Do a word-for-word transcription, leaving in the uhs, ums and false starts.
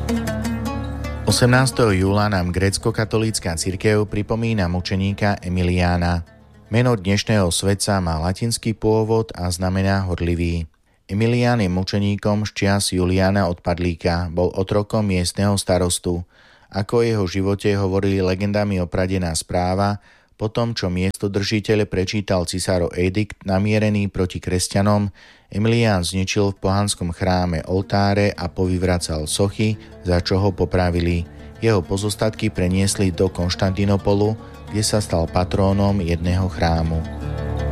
osemnásteho júla nám grécko-katolícka cirkev pripomína mučeníka Emiliána. Meno dnešného svätca má latinský pôvod a znamená horlivý. Emilián je mučeníkom z čias Juliána Odpadlíka, bol otrokom miestneho starostu. Ako o jeho živote hovorili legendami opradená správa, po tom, čo miestodržiteľ prečítal cisárov edikt namierený proti kresťanom, Emilián zničil v pohanskom chráme oltáre a povyvracal sochy, za čo ho popravili. Jeho pozostatky preniesli do Konštantinopolu, kde sa stal patrónom jedného chrámu.